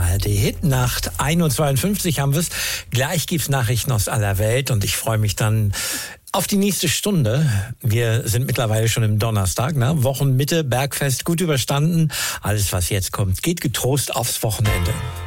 ARD Hitnacht. 1:52 haben wir es. Gleich gibt's Nachrichten aus aller Welt und ich freue mich dann auf die nächste Stunde. Wir sind mittlerweile schon im Donnerstag, ne? Wochenmitte, Bergfest gut überstanden. Alles, was jetzt kommt, geht getrost aufs Wochenende.